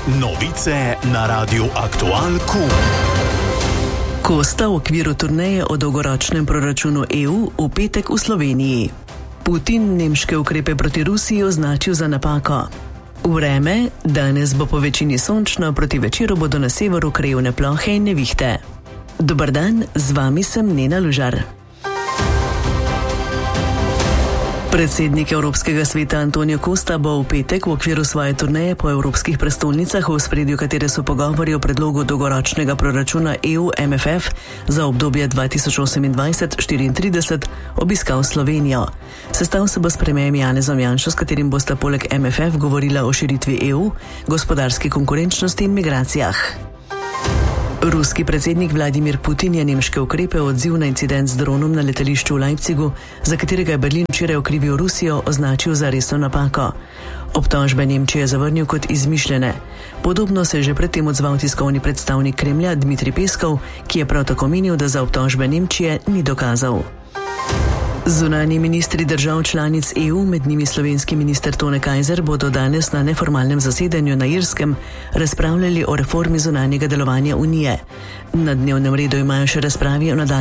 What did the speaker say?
Novice na Radiu Aktual KUL. Costa v okviru turneje o dolgoročnem proračunu EU v petek v Sloveniji. Putin nemške ukrepe proti Rusiji označil za napako. Vreme, danes bo po večini sončno, proti večeru bodo na severu krajevne plohe in nevihte. Dobar dan, z vami sem Nena Lužar. Predsednik Evropskega sveta Antonio Costa bo v petek v okviru svoje turneje po evropskih prestolnicah, v ospredju katere so pogovori o predlogu dolgoročnega proračuna EU MFF za obdobje 2028-34, obiskal Slovenijo. Sestal se bo s premierjem Janezom Janšo, s katerim bosta poleg MFF govorila o širitvi EU, gospodarski konkurenčnosti in migracijah. Ruski predsednik Vladimir Putin je nemške ukrepe odziv na incident z dronom na letališču v Leipzigu, za katerega je Berlin včeraj okrivil Rusijo, označil za resno napako. Obtožbe Nemčije je zavrnil kot izmišljene. Podobno se je že predtem odzval tiskovni predstavnik Kremlja Dmitrij Peskov, ki je prav tako menil, da za obtožbe Nemčije ni dokazal. Zunanji ministri držav članic EU, med njimi slovenski minister Tone Kajzer, bodo danes na neformalnem zasedanju na Irskem razpravljali o reformi zunanjega delovanja Unije. Na dnevnem redu imajo še razpravi o nadaljnjem